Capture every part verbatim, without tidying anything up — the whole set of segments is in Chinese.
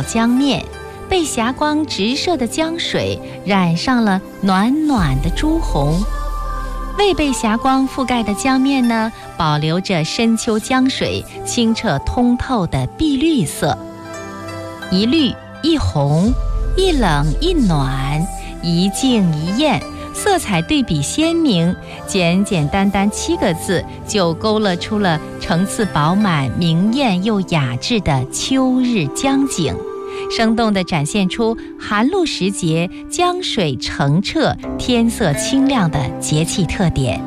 江面，被霞光直射的江水染上了暖暖的朱红。未被霞光覆盖的江面呢，保留着深秋江水清澈通透的碧绿色。一绿一红，一冷一暖，一静一艳，色彩对比鲜明，简简单单七个字就勾勒出了层次饱满、明艳又雅致的秋日江景，生动地展现出寒露时节江水澄澈、天色清亮的节气特点。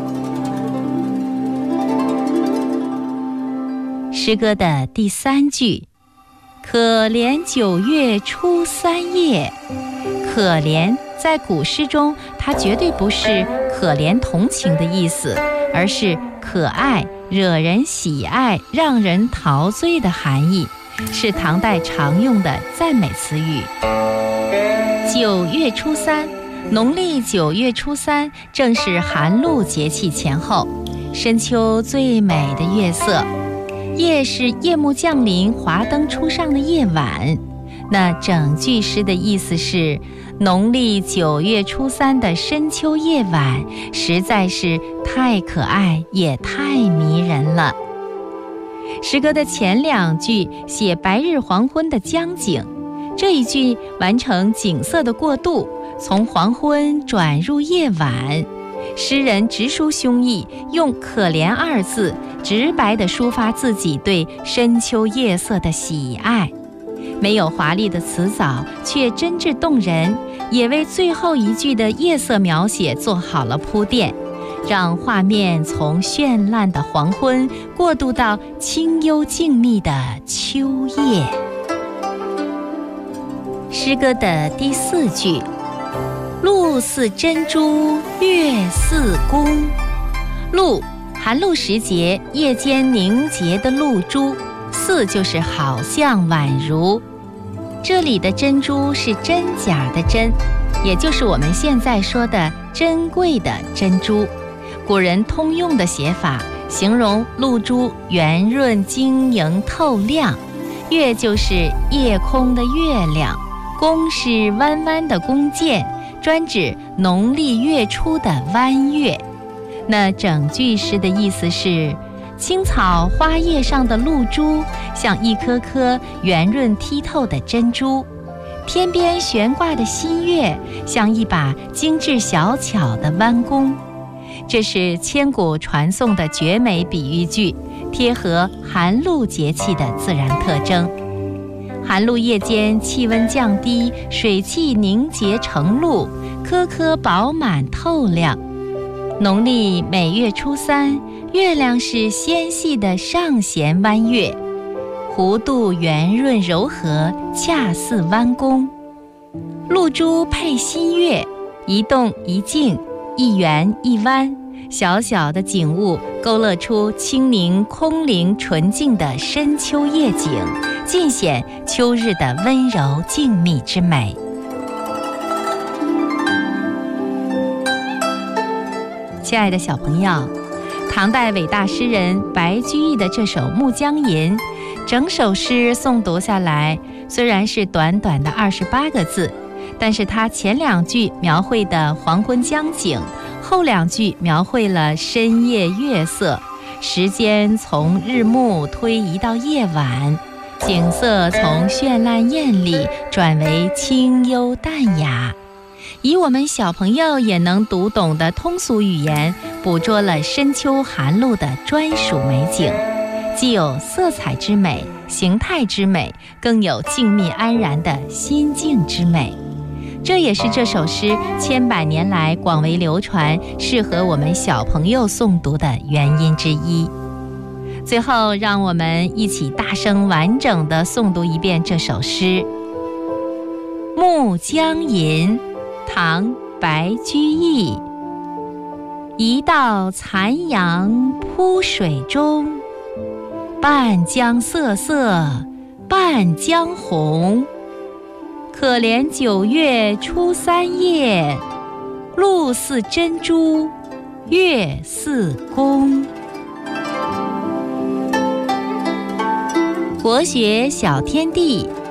诗歌的第三句，可怜九月初三夜。可怜在古诗中，它绝对不是可怜同情的意思，而是可爱、惹人喜爱、让人陶醉的含义，是唐代常用的赞美词语。九月初三，农历九月初三，正是寒露节气前后，深秋最美的月色。夜是夜幕降临、华灯初上的夜晚。那整句诗的意思是，农历九月初三的深秋夜晚实在是太可爱也太迷人了。诗歌的前两句写白日黄昏的江景，这一句完成景色的过渡，从黄昏转入夜晚。诗人直抒胸臆，用可怜二字直白地抒发自己对深秋夜色的喜爱。没有华丽的词藻，却真挚动人，也为最后一句的夜色描写做好了铺垫，让画面从绚烂的黄昏过渡到清幽静谧的秋夜。诗歌的第四句，露似珍珠，月似弓。露，寒露时节夜间凝结的露珠，似就是好像宛如。这里的珍珠是真假的真，也就是我们现在说的珍贵的珍珠。古人通用的写法，形容露珠圆润晶莹透亮。月就是夜空的月亮，弓是弯弯的弓箭，专指农历月初的弯月。那整句诗的意思是，青草花叶上的露珠像一颗颗圆润剔透的珍珠，天边悬挂的新月像一把精致小巧的弯弓。这是千古传颂的绝美比喻句，贴合寒露节气的自然特征。寒露夜间气温降低，水汽凝结成露，颗颗饱满透亮。农历每月初三，月亮是纤细的上弦弯月，弧度圆润柔和，恰似弯弓。露珠配新月，一动一静，一圆一弯，小小的景物勾勒出清宁空灵纯净的深秋夜景，尽显秋日的温柔静谧之美。亲爱的小朋友，唐代伟大诗人白居易的这首《暮江吟》，整首诗诵读下来，虽然是短短的二十八个字，但是它前两句描绘的黄昏江景，后两句描绘了深夜月色，时间从日暮推移到夜晚，景色从绚烂艳丽转为清幽淡雅。以我们小朋友也能读懂的通俗语言，捕捉了深秋寒露的专属美景，既有色彩之美、形态之美，更有静谧安然的心境之美。这也是这首诗千百年来广为流传，适合我们小朋友诵读的原因之一。最后，让我们一起大声完整地诵读一遍这首诗。《暮江吟》唐·白居易。一道残阳铺水中，半江瑟瑟半江红。可怜九月初三夜，露似珍珠，月似弓。国学小天地，